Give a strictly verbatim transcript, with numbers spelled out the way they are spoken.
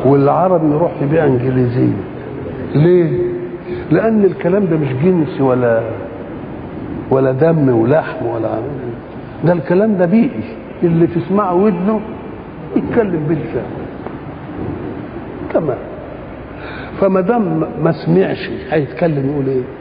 والعربي يروح يبيع انجليزيه. ليه؟ لان الكلام ده مش جنسي ولا ولا دم ولحم ولا، ده الكلام ده بيئي، اللي تسمعه ودنه يتكلم بالفعل. تمام. فما دام ما سمعش هيتكلم يقول ايه؟